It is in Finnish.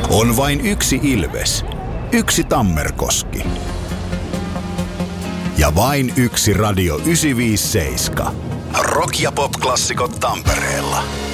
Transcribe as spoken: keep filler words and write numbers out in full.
On vain yksi Ilves, yksi Tammerkoski ja vain yksi Radio yhdeksänsataaviisikymmentäseitsemän. Rock- ja pop-klassikot Tampereella.